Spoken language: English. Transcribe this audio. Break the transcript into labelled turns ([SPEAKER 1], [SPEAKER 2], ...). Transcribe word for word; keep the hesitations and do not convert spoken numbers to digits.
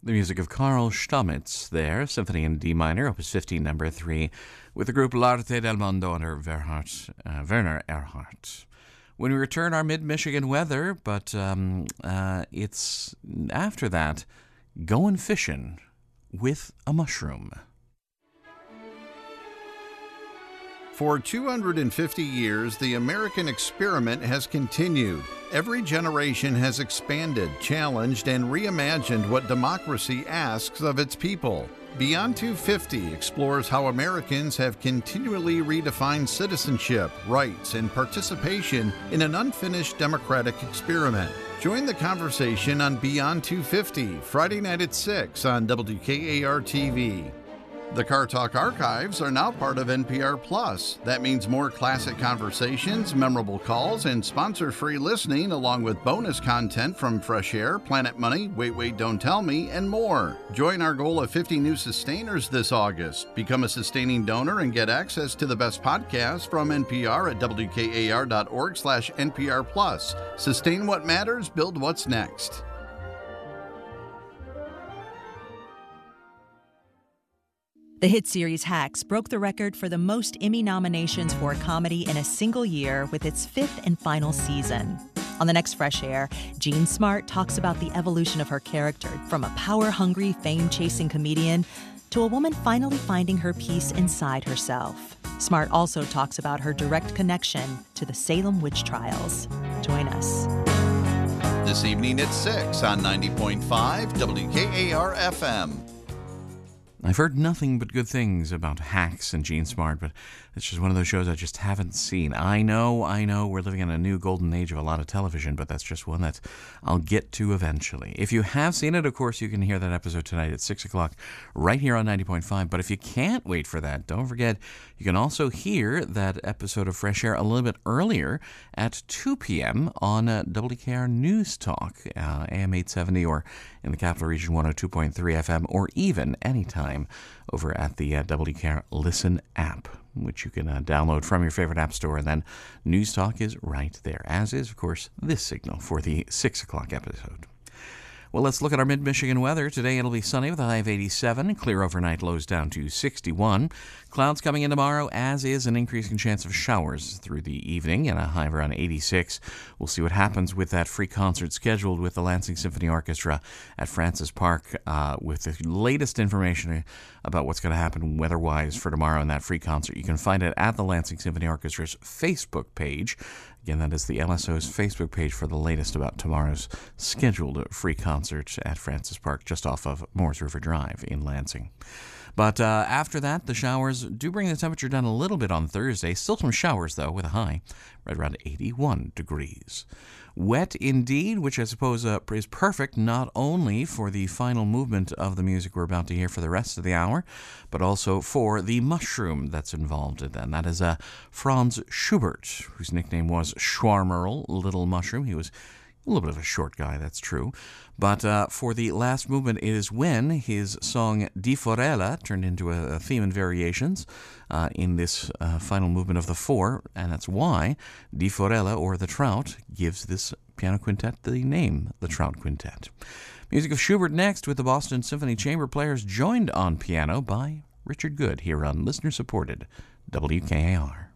[SPEAKER 1] The music of Karl Stamitz there, Symphony in D minor, Opus fifteen, number three, with the group L'Arte del Mondo under Werhard, uh, Werner Erhard. When we return, our mid-Michigan weather, but um, uh, it's after that, going fishing with a mushroom.
[SPEAKER 2] For two hundred fifty years, the American experiment has continued. Every generation has expanded, challenged, and reimagined what democracy asks of its people. Beyond two fifty explores how Americans have continually redefined citizenship, rights, and participation in an unfinished democratic experiment. Join the conversation on Beyond two fifty, Friday night at six on W K A R T V. The Car Talk archives are now part of N P R Plus. That means more classic conversations, memorable calls, and sponsor-free listening, along with bonus content from Fresh Air, Planet Money, Wait Wait Don't Tell Me, and more. Join our goal of fifty new sustainers this August. Become a sustaining donor and get access to the best podcasts from N P R at W K A R dot org slash N P R Plus. Sustain what matters, build what's next.
[SPEAKER 3] The hit series Hacks broke the record for the most Emmy nominations for a comedy in a single year with its fifth and final season. On the next Fresh Air, Jean Smart talks about the evolution of her character from a power-hungry, fame-chasing comedian to a woman finally finding her peace inside herself. Smart also talks about her direct connection to the Salem witch trials. Join us.
[SPEAKER 2] This evening at six on ninety point five W K A R F M.
[SPEAKER 1] I've heard nothing but good things about Hacks and Jean Smart, but it's just one of those shows I just haven't seen. I know, I know, we're living in a new golden age of a lot of television, but that's just one that I'll get to eventually. If you have seen it, of course, you can hear that episode tonight at six o'clock right here on ninety point five. But if you can't wait for that, don't forget, you can also hear that episode of Fresh Air a little bit earlier at two p.m. on uh, W K R News Talk, uh, A M eight seventy, or in the Capital Region one oh two point three F M, or even anytime over at the uh, W K R Listen app, which you can uh, download from your favorite app store, and then News Talk is right there, as is, of course, this signal for the six o'clock episode. Well, let's look at our mid-Michigan weather. Today it'll be sunny with a high of eighty-seven, clear overnight, lows down to sixty-one. Clouds coming in tomorrow, as is an increasing chance of showers through the evening, and a high of around eighty-six. We'll see what happens with that free concert scheduled with the Lansing Symphony Orchestra at Francis Park, uh, with the latest information about what's going to happen weather-wise for tomorrow in that free concert. You can find it at the Lansing Symphony Orchestra's Facebook page. Again, that is the L S O's Facebook page for the latest about tomorrow's scheduled free concert at Francis Park, just off of Moores River Drive in Lansing. But uh, after that, the showers do bring the temperature down a little bit on Thursday. Still some showers, though, with a high right around eighty-one degrees. Wet indeed, which I suppose uh, is perfect not only for the final movement of the music we're about to hear for the rest of the hour, but also for the mushroom that's involved in that. And that is uh, Franz Schubert, whose nickname was Schwarmerl, Little Mushroom. He was a little bit of a short guy, that's true. But uh, for the last movement, it is when his song Die Forelle turned into a, a theme and variations uh, in this uh, final movement of the four, and that's why Die Forelle, or The Trout, gives this piano quintet the name The Trout Quintet. Music of Schubert next, with the Boston Symphony Chamber Players joined on piano by Richard Good here on listener-supported W K A R.